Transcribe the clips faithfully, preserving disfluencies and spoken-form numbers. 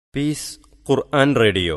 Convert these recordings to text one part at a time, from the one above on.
Piece ഖുർആൻ radio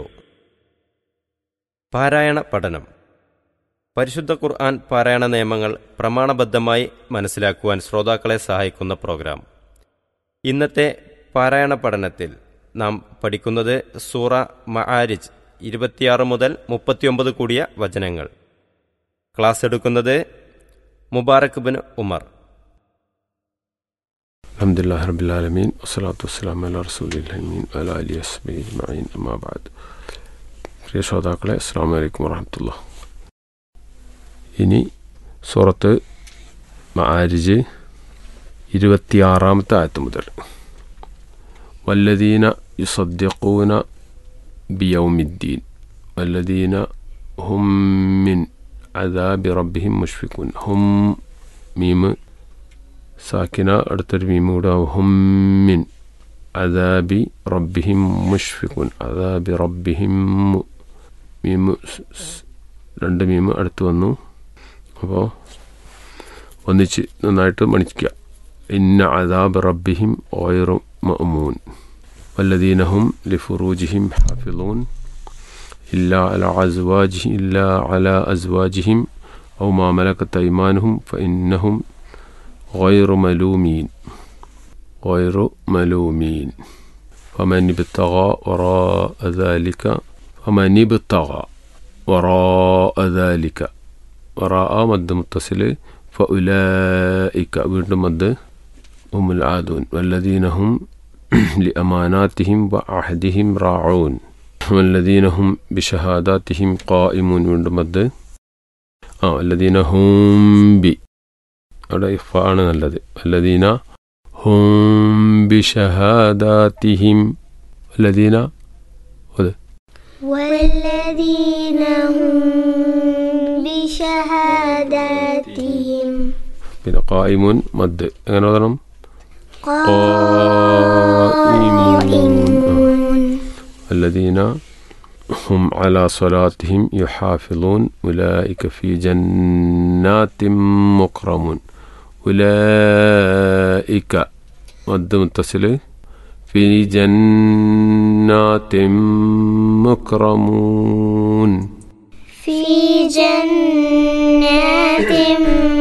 പാരായണ പഠനം. പരിശുദ്ധ ഖുർആൻ പാരായണ നിയമങ്ങൾ പ്രമാണബദ്ധമായി മനസ്സിലാക്കുവാൻ ശ്രോതാക്കളെ സഹായിക്കുന്ന പ്രോഗ്രാം. ഇന്നത്തെ പാരായണ പഠനത്തിൽ നാം പഠിക്കുന്നത് സൂറ മആരിജ് ഇരുപത്തിയാറ് മുതൽ മുപ്പത്തിയൊമ്പത് കൂടിയ വചനങ്ങൾ. ക്ലാസ് എടുക്കുന്നത് മുബാറക് ബിൻ ഉമർ. അൽഹംദുലില്ലാഹി റബ്ബിൽ ആലമീൻ വസ്സലാത്തു വസ്സലാമു അലാ റസൂലില്ലാഹി അമീൻ വഅലാ ആലിഹി വസ്ഹബിഹി അജ്മഈൻ അമ്മാ ബഅദ്. പ്രിയ ശ്രോതാക്കളെ, അസ്സലാമു അലൈക്കും വറഹ്മത്തുള്ളാഹി. ഇനി സൂറത്ത് മആരിജ് ഇരുപത്തിയാറാമത്തെ ആയത്ത് മുതൽ വല്ലദീന യുസദ്ദിഖൂന ബിയൗമിദ്ദീൻ വല്ലദീന ഹും മിൻ അദാബി റബ്ബിഹിം മുഷ്ഫിഖൂൻ. ഹും മീം സാക്കിന, അടുത്തൊരു മീം കൂടെ ഹും മിൻ അദാബി റബ്ബിഹിം മുഷ്ഫിഖൂൻ. അദാബി റബ്ബിഹിം മീം രണ്ട് മീം അടുത്ത് വന്നു. അപ്പോൾ ഒന്നിച്ച് നന്നായിട്ട് മണിക്കുക. ഇന്ന അദാബ് റബ്ബിഹിം ഗൈറു മഅ്മൂൻ വല്ലദീന ഹും ലിഫുറൂജിഹിം ഹാഫിളൂൻ ഇല്ലാ അലാ അസ്വാജിഹിം ഇല്ലാ അലാ അസ്വാജിഹിം ഔ മാ മലക്കത് അയ്മാനുഹും ഫഇന്നഹും غير ملومين غير ملومين فمن ابتغى وراء ذلك فمن ابتغى وراء ذلك وراء مد متصل فأولئك വീണ്ടും മദ് هم العادون والذين هم لأماناتهم وعهدهم راعون والذين هم بشهاداتهم قائمون വീണ്ടും മദ് ആ والذين هم ب അവിടെ ഇഫാണ് നല്ലത്. വല്ലദീന ഹും ബിശഹാദാതിഹിം വല്ലദീന വല്ലദീന ഹും ബിശഹാദാതിഹിം. പിന്നെ ഖായിമുൻ മദ് എങ്ങനെ ഓതണം? ഖായിമുൻ. വല്ലദീന ഹും അലാ സ്വലാത്തിഹിം യുഹാഫിളൂൻ ഉലൈക ഫീ ജന്നാത്തിൻ മുക്രമൂൻ. ഉലൈക മദ് മുത്തസിൽ ഫീ ജന്നാത്തിൻ മുക്രമൂൻ ഫീ ജന്നാത്തിൻ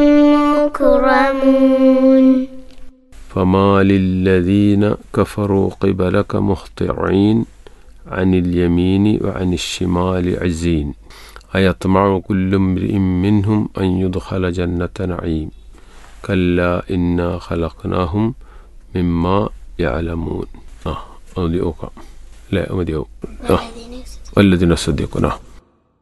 മുക്രമൂൻ. ഫമാ ലില്ലദീന കഫറൂ ഖിബലക മുഹ്തിഈൻ عن اليمين وعن الشمال عزين أيطمع كل امرئ منهم أن يدخل جنة نعيم كلا إنا خلقناهم مما يعلمون. آه أوديوك لا أوديو آه والذين يصدقون.